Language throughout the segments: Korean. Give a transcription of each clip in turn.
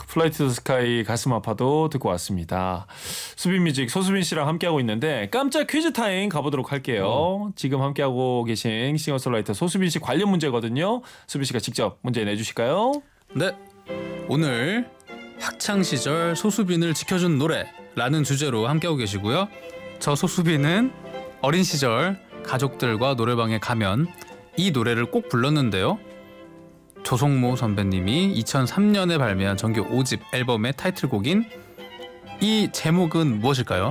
플라이트 투 스카이 가슴 아파도 듣고 왔습니다. 수빈뮤직 소수빈 씨랑 함께하고 있는데 깜짝 퀴즈 타임 가보도록 할게요. 지금 함께하고 계신 싱어송라이터 소수빈 씨 관련 문제거든요. 수빈 씨가 직접 문제 내주실까요? 네, 오늘 학창시절 소수빈을 지켜준 노래라는 주제로 함께하고 계시고요. 저 소수빈은 어린 시절 가족들과 노래방에 가면 이 노래를 꼭 불렀는데요. 조성모 선배님이 2003년에 발매한 정규 5집 앨범의 타이틀곡인 이 제목은 무엇일까요?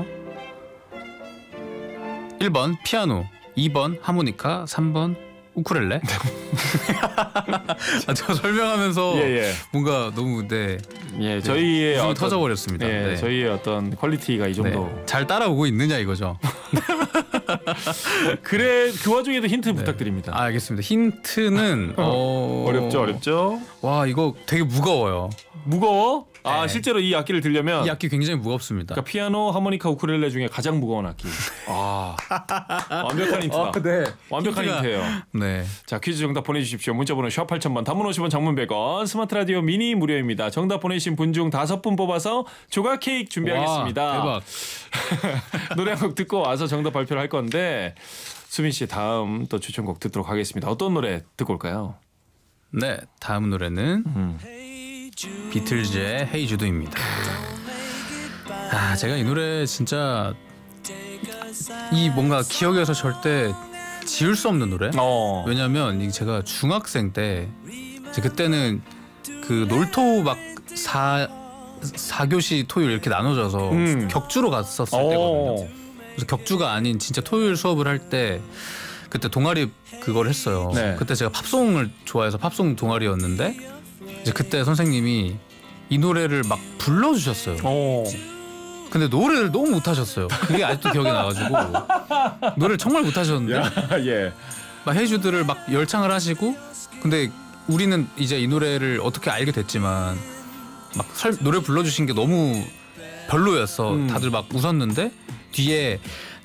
1번 피아노, 2번 하모니카, 3번 우쿨렐레. 제가 설명하면서 뭔가 너무 저희의 웃음이 터져버렸습니다. 저희의 어떤 퀄리티가 이 정도 잘 따라오고 있느냐 이거죠. 그래 그 와중에도 힌트 부탁드립니다. 알겠습니다. 힌트는 어렵죠. 와 이거 되게 무거워요. 무거워? 네. 실제로 이 악기를 들려면 이 악기 굉장히 무겁습니다. 그러니까 피아노, 하모니카, 우쿨렐레 중에 가장 무거운 악기. 완벽한 힌트다. 완벽한 힌트예요. 네. 자, 퀴즈 정답 보내주십시오. 문자번호 샵 8000번, 단문 50원, 장문 100원, 스마트 라디오 미니 무료입니다. 정답 보내주신 분 중 5분 뽑아서 조각 케이크 준비하겠습니다. 와, 대박. 노래 한 곡 듣고 와서 정답 발표를 할 건데 수빈 씨 다음 또 추천곡 듣도록 하겠습니다. 어떤 노래 듣고 올까요? 네, 다음 노래는 비틀즈의 헤이 주드입니다. 제가 이 노래 진짜 이 뭔가 기억에서 절대 지울 수 없는 노래. 왜냐면 제가 중학생 때 그때는 그 놀토 막 4교시 토요일 이렇게 나눠져서 격주로 갔었을 때거든요. 그래서 격주가 아닌 진짜 토요일 수업을 할 때 그때 동아리 그걸 했어요. 그때 제가 팝송을 좋아해서 팝송 동아리였는데 이제 그때 선생님이 이 노래를 막 불러주셨어요. 근데 노래를 너무 못하셨어요. 그게 아직도 기억이 나가지고 노래를 정말 못하셨는데 막 헤이주드를 막 열창을 하시고 근데 우리는 이제 이 노래를 어떻게 알게 됐지만 막 노래 불러주신 게 너무 별로였어. 다들 막 웃었는데 뒤에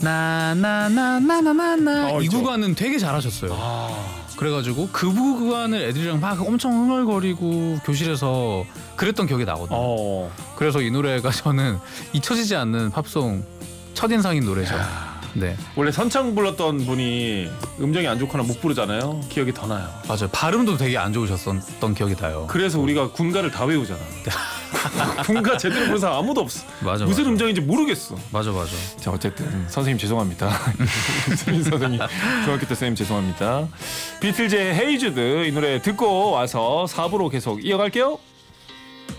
나나나나나나나 이 구간은 되게 잘하셨어요. 그래가지고 그 구간을 애들이랑 막 엄청 흥얼거리고 교실에서 그랬던 기억이 나거든요. 그래서 이 노래가 저는 잊혀지지 않는 팝송 첫인상인 노래죠. 네. 원래 선창 불렀던 분이 음정이 안 좋거나 못 부르잖아요. 기억이 더 나요. 맞아요. 발음도 되게 안 좋으셨던 기억이 나요. 그래서 우리가 군가를 다 외우잖아. 군가 제대로 부르는 사람 아무도 없어. 무슨 음정인지 모르겠어. 맞아. 자, 어쨌든 선생님 죄송합니다. 선생님 중학교 때 선생님 죄송합니다. 비틀즈의 헤이 주드 이 노래 듣고 와서 4부로 계속 이어갈게요.